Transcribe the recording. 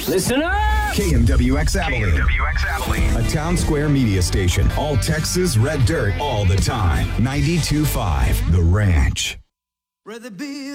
Listen up! KMWX Abilene. A town square media station. All Texas red dirt all the time. 92.5 The Ranch. Rather be